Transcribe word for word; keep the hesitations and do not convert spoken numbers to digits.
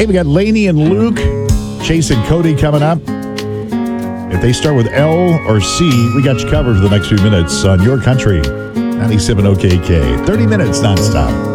Hey, we got Lainey and Luke, Chase and Cody coming up. If they start with L or C, we got you covered for the next few minutes on Your Country, ninety-seven O K K. thirty minutes nonstop.